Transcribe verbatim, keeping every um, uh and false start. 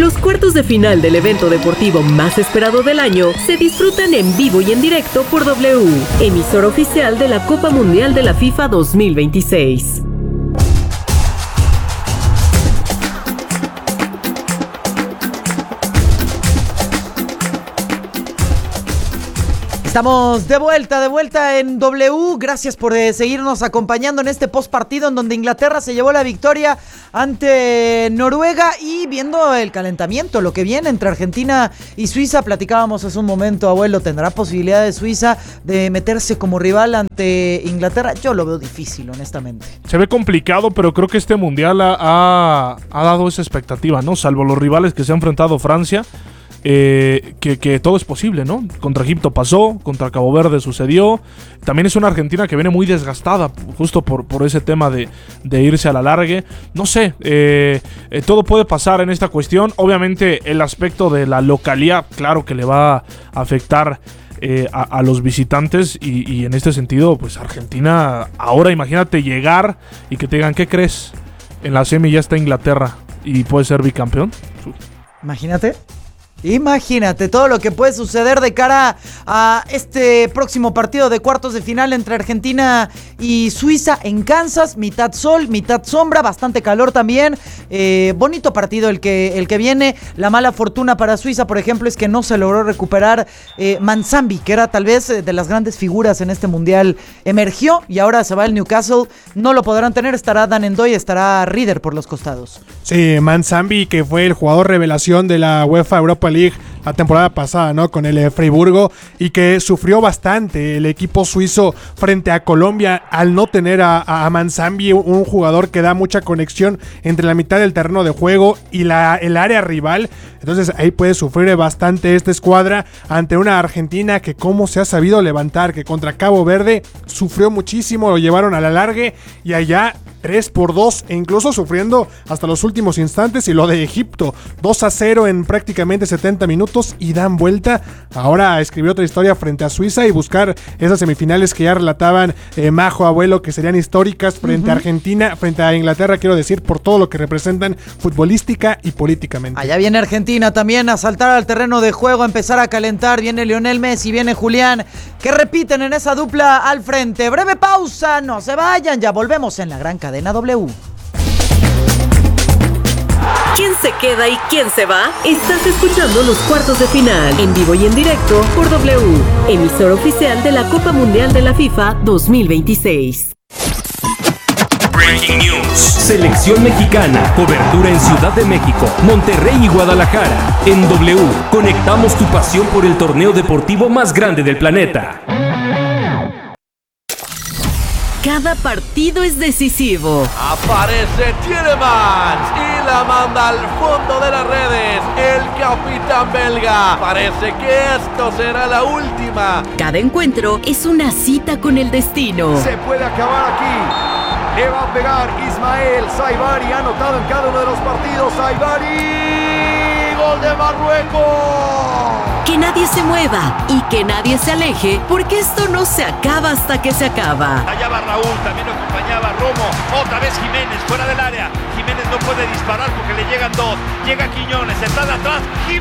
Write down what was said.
Los cuartos de final del evento deportivo más esperado del año se disfrutan en vivo y en directo por W, emisora oficial de la Copa Mundial de la FIFA dos mil veintiséis. Estamos de vuelta, de vuelta en W. Gracias por eh, seguirnos acompañando en este postpartido en donde Inglaterra se llevó la victoria ante Noruega y viendo el calentamiento, lo que viene entre Argentina y Suiza. Platicábamos hace un momento, abuelo, ¿tendrá posibilidades Suiza de meterse como rival ante Inglaterra? Yo lo veo difícil, honestamente. Se ve complicado, pero creo que este mundial ha, ha, ha dado esa expectativa, ¿no? Salvo los rivales que se ha enfrentado Francia. Eh, que, que todo es posible, ¿no? Contra Egipto pasó, contra Cabo Verde sucedió. También es una Argentina que viene muy desgastada, justo por, por ese tema de, de irse a la largue. No sé, eh, eh, todo puede pasar en esta cuestión. Obviamente el aspecto de la localidad, claro que le va a afectar eh, a, a los visitantes y, y en este sentido, pues Argentina, ahora imagínate llegar y que te digan, ¿qué crees? En la semi ya está Inglaterra y puede ser bicampeón. Imagínate. Imagínate todo lo que puede suceder de cara a este próximo partido de cuartos de final entre Argentina y Suiza en Kansas. Mitad sol, mitad sombra, bastante calor también. Eh, bonito partido el que, el que viene. La mala fortuna para Suiza, por ejemplo, es que no se logró recuperar eh, Manzambi, que era tal vez de las grandes figuras en este mundial. Emergió y ahora se va al Newcastle. No lo podrán tener, estará Dan Endoy, estará Rieder por los costados. Sí, Manzambi, que fue el jugador revelación de la UEFA Europa League la temporada pasada, ¿no? Con el Freiburgo, y que sufrió bastante el equipo suizo frente a Colombia al no tener a, a Manzambi, un jugador que da mucha conexión entre la mitad del terreno de juego y la, el área rival. Entonces ahí puede sufrir bastante esta escuadra ante una Argentina que cómo se ha sabido levantar, que contra Cabo Verde sufrió muchísimo, lo llevaron a la largue y allá tres por dos e incluso sufriendo hasta los últimos instantes. Y lo de Egipto, dos a cero en prácticamente setenta minutos y dan vuelta. Ahora escribió otra historia frente a Suiza y buscar esas semifinales que ya relataban eh, Majo, abuelo, que serían históricas frente uh-huh. a Argentina, frente a Inglaterra, quiero decir, por todo lo que representan futbolística y políticamente. Allá viene Argentina también a saltar al terreno de juego, a empezar a calentar. Viene Lionel Messi, viene Julián, que repiten en esa dupla al frente. Breve pausa, no se vayan, ya volvemos en la gran cadena W. ¿Quién se queda y quién se va? Estás escuchando los cuartos de final, en vivo y en directo por W, emisora oficial de la Copa Mundial de la FIFA dos mil veintiséis. Breaking News. Selección mexicana. Cobertura en Ciudad de México, Monterrey y Guadalajara. En W, conectamos tu pasión por el torneo deportivo más grande del planeta. Cada partido es decisivo. Aparece Tielemans y la manda al fondo de las redes. El capitán belga. Parece que esto será la última. Cada encuentro es una cita con el destino. Se puede acabar aquí. Le va a pegar Ismael Saibari, ha anotado en cada uno de los partidos. Saibari, gol de Marruecos. Que nadie se mueva y que nadie se aleje, porque esto no se acaba hasta que se acaba. Allá va Raúl, también lo acompañaba Romo. Otra vez Jiménez, fuera del área. Jiménez no puede disparar porque le llegan dos. Llega Quiñones, está de atrás. Jiménez.